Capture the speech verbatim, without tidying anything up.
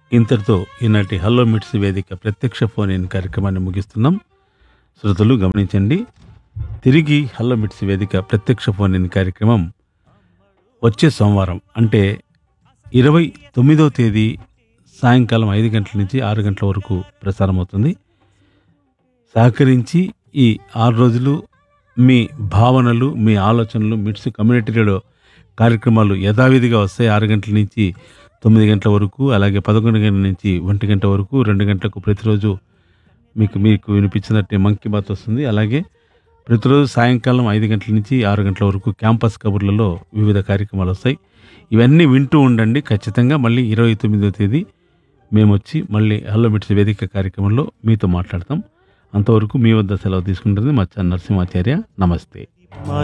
ఇంతటితో ఈనాటి హలో మిట్స్ వేదిక ప్రత్యక్ష ఫోన్ ఇన్ కార్యక్రమాన్ని ముగిస్తున్నాం. శ్రోతలు గమనించండి, తిరిగి హలో మిట్స్ వేదిక ప్రత్యక్ష ఫోన్ ఇన్ కార్యక్రమం వచ్చే సోమవారం అంటే ఇరవై తొమ్మిదవ తేదీ సాయంకాలం ఐదు గంటల నుంచి ఆరు గంటల వరకు ప్రసారం అవుతుంది. సహకరించి ఈ ఆరు రోజులు మీ భావనలు, మీ ఆలోచనలు మిట్స్ కమ్యూనిటీ రేడియో కార్యక్రమాలు యథావిధిగా వస్తాయి. ఆరు గంటల నుంచి తొమ్మిది గంటల వరకు, అలాగే పదకొండు గంటల నుంచి ఒంటి గంట వరకు, రెండు గంటలకు ప్రతిరోజు మీకు మీకు వినిపించినట్టు మంకీ బాత్ వస్తుంది. అలాగే ప్రతిరోజు సాయంకాలం ఐదు గంటల నుంచి ఆరు గంటల వరకు క్యాంపస్ కబుర్లలో వివిధ కార్యక్రమాలు వస్తాయి. ఇవన్నీ వింటూ ఉండండి. ఖచ్చితంగా మళ్ళీ ఇరవై తొమ్మిదవ తేదీ మేము వచ్చి మళ్ళీ హలో మిట్స్ వేదిక కార్యక్రమంలో మీతో మాట్లాడతాం. అంతవరకు మీ వద్ద సెలవు తీసుకుంటుంది మచ్చ నరసింహాచార్య. నమస్తే.